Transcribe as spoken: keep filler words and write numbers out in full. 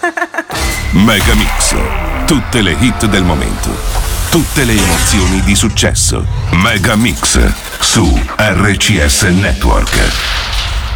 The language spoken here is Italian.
Megamix, tutte le hit del momento, tutte le emozioni di successo. Megamix su R C S Network.